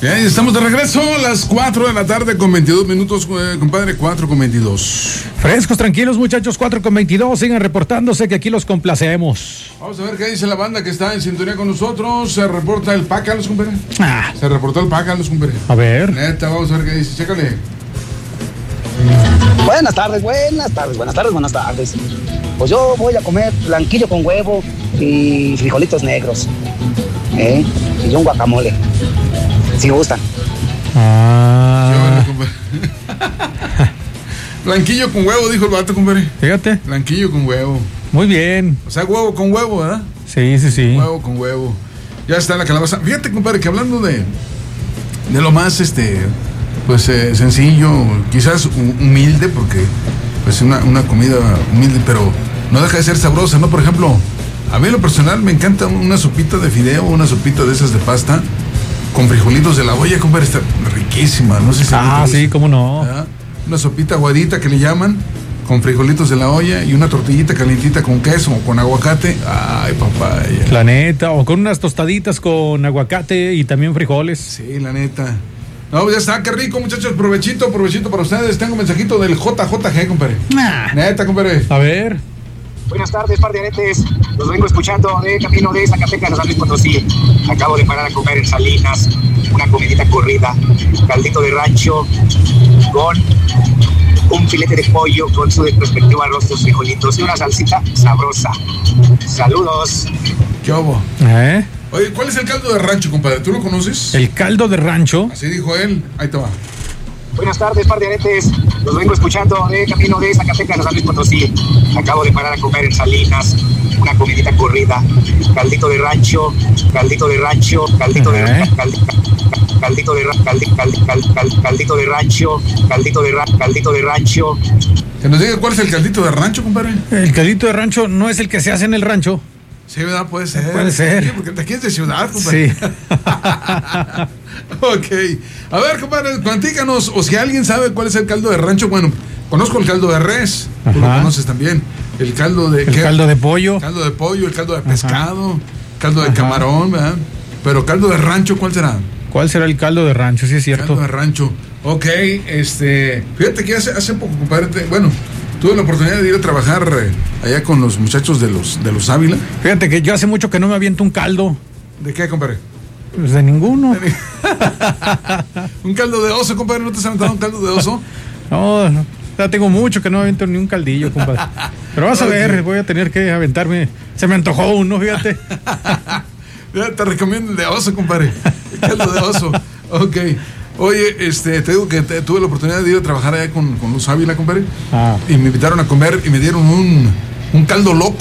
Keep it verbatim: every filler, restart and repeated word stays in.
Okay, estamos de regreso a las cuatro de la tarde con veintidós minutos, eh, compadre, cuatro con veintidós. Frescos, tranquilos, muchachos, cuatro con veintidós. Sigan reportándose que aquí los complacemos. Vamos a ver qué dice la banda que está en sintonía con nosotros. Se reporta el P A C, Carlos, compadre. Ah. Se reportó el P A C, Carlos, compadre. A ver. Neta, vamos a ver qué dice. Chécale. Buenas tardes, buenas tardes, buenas tardes, buenas tardes. Pues yo voy a comer blanquillo con huevo y frijolitos negros. ¿Eh? Y un guacamole. Si gustan. Ah. Qué bueno, compadre. Blanquillo con huevo, dijo el vato, compadre. Fíjate. Blanquillo con huevo. Muy bien. O sea, huevo con huevo, ¿verdad? Sí, sí, sí. Huevo con huevo. Ya está la calabaza. Fíjate, compadre, que hablando de de lo más, este, pues eh, sencillo, quizás humilde, porque pues una, una comida humilde, pero no deja de ser sabrosa, ¿no? Por ejemplo, a mí en lo personal me encanta una sopita de fideo, una sopita de esas de pasta con frijolitos de la olla, compadre, está riquísima, no sé si... Ah, sí, cómo no. ¿verdad? Una sopita aguadita que le llaman, con frijolitos de la olla y una tortillita calientita con queso o con aguacate. Ay, papaya. La neta, o con unas tostaditas con aguacate y también frijoles. Sí, la neta. No, pues ya está, qué rico, muchachos. Provechito, provechito para ustedes. Tengo un mensajito del J J G, compadre. Nah. Neta, compadre. A ver. Buenas tardes, par de aretes. Los vengo escuchando de camino de Zacatecas a San Luis Potosí. Acabo de parar a comer en Salinas una comidita corrida, caldito de rancho con un filete de pollo con su respectivo arroz, sus frijolitos y una salsita sabrosa. Saludos. ¿Qué hubo? ¿Eh? Oye, ¿cuál es el caldo de rancho, compadre? ¿Tú lo conoces? El caldo de rancho. Así dijo él. Ahí te va. Buenas tardes, par de aretes. Los vengo escuchando de camino de Zacatecas a San Luis Potosí. Acabo de parar a comer en Salinas una comidita corrida, caldito de rancho, caldito de rancho, caldito de ¿Eh? caldito, caldito de ra- caldi- caldi- cal- cal- caldito de rancho, caldito de ra- caldito de rancho. Que nos diga cuál es el caldito de rancho, compadre. El caldito de rancho no es el que se hace en el rancho. Sí, ¿verdad? Puede ser. Puede ser. Sí, porque aquí es de ciudad, compadre. Sí. Ok. A ver, compadre, platícanos, o si alguien sabe cuál es el caldo de rancho. Bueno, conozco el caldo de res, tú lo Ajá. conoces también. El caldo de... El ¿qué? caldo de pollo. El caldo de pollo, el caldo de pescado, Ajá. caldo de Ajá. camarón, ¿verdad? Pero caldo de rancho, ¿cuál será? ¿Cuál será el caldo de rancho? Sí, es cierto. Caldo de rancho. Ok, este... Fíjate que hace, hace poco, compadre, te- bueno, tuve la oportunidad de ir a trabajar eh, allá con los muchachos de los, de los Ávila. Fíjate que yo hace mucho que no me aviento un caldo. ¿De qué, compadre? Pues de ninguno. Un caldo de oso, compadre, ¿no te has aventado un caldo de oso? No, no. Ya tengo mucho que no me aviento ni un caldillo, compadre. Pero vas a ver, voy a tener que aventarme. Se me antojó uno, fíjate. Ya te recomiendo el de oso, compadre. El caldo de oso. Ok. Oye, este, te digo que te- tuve la oportunidad de ir a trabajar allá con, con los Ávila, compadre. Ah. Y me invitaron a comer y me dieron un, un caldo loco.